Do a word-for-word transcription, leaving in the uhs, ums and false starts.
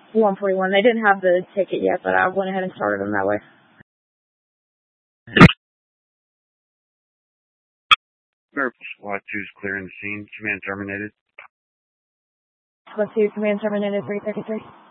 one forty-one. They didn't have the ticket yet, but I went ahead and started them that way. Purple Squad two is clearing the scene. Command terminated. Squad two, command terminated, three thirty-three.